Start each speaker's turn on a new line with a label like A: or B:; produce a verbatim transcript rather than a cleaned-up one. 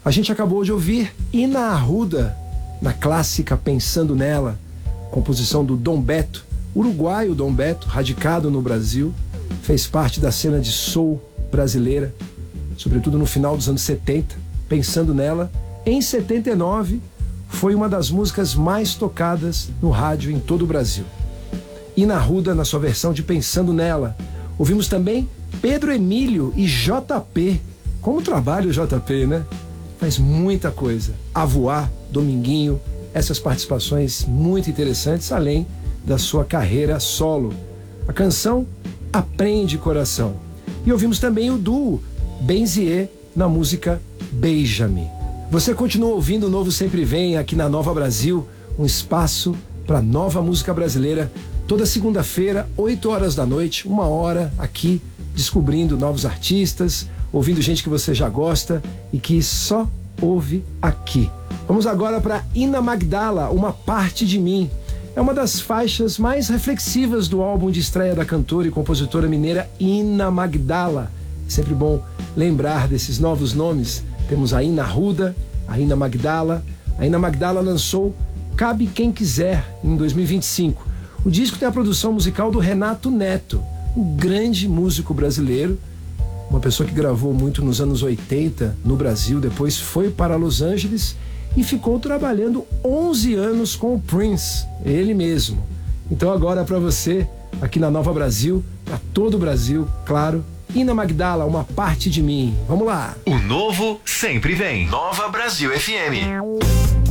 A: A gente acabou de ouvir Ina Arruda, na clássica Pensando Nela, composição do Dom Beto, uruguaio Dom Beto, radicado no Brasil, fez parte da cena de soul brasileira, sobretudo no final dos anos setenta. Pensando Nela, em setenta e nove, foi uma das músicas mais tocadas no rádio em todo o Brasil. Ina Arruda, na sua versão de Pensando Nela. Ouvimos também Pedro Emílio e J P. Como trabalha o J P, né? Faz muita coisa. A Voar, Dominguinho, essas participações muito interessantes, além da sua carreira solo. A canção Aprende Coração. E ouvimos também o duo Benzier na música Beija-me. Você continua ouvindo o Novo Sempre Vem aqui na Nova Brasil, um espaço para nova música brasileira, toda segunda-feira, oito horas da noite, uma hora aqui, descobrindo novos artistas, ouvindo gente que você já gosta e que só ouve aqui. Vamos agora para Ina Magdala, Uma Parte de Mim. É uma das faixas mais reflexivas do álbum de estreia da cantora e compositora mineira Ina Magdala. É sempre bom lembrar desses novos nomes. Temos a Ina Arruda, a Ina Magdala. A Ina Magdala lançou Cabe Quem Quiser em dois mil e vinte e cinco. O disco tem a produção musical do Renato Neto, um grande músico brasileiro, uma pessoa que gravou muito nos anos oitenta no Brasil, depois foi para Los Angeles e ficou trabalhando onze anos com o Prince, ele mesmo. Então agora para você, aqui na Nova Brasil, para todo o Brasil, claro, Ina Magdala, Uma Parte de Mim. Vamos lá.
B: O novo sempre vem. Nova Brasil F M.